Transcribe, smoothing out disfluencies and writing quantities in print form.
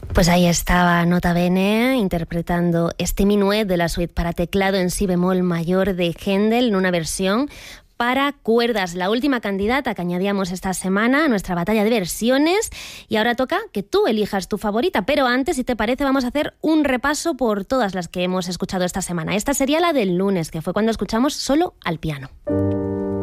Pues ahí estaba Nota Bene interpretando este minuet de la suite para teclado en si bemol mayor de Händel en una versión para cuerdas, la última candidata que añadíamos esta semana a nuestra batalla de versiones. Y ahora toca que tú elijas tu favorita, pero antes, si te parece, vamos a hacer un repaso por todas las que hemos escuchado esta semana. Esta sería la del lunes, que fue cuando escuchamos solo al piano.